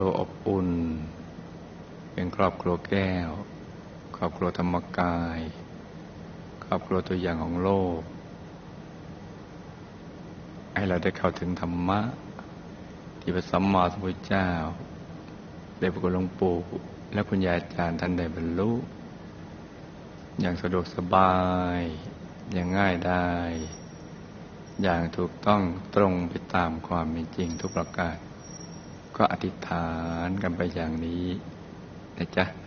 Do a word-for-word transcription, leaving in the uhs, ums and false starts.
ตัวอบอุ่นเป็นครอบครัวแก้วครอบครัวธรรมกายครอบครัวตัวอย่างของโลกให้เราได้เข้าถึงธรรมะที่พระสัมมาสัมพุทธเจ้าได้พระคุณหลวงปู่และคุณยายอาจารย์ท่านได้บรรลุอย่างสะดวกสบายอย่างง่ายได้อย่างถูกต้องตรงไปตามความเป็นจริงทุกประการก็อธิษฐานกันไปอย่างนี้นะจ๊ะ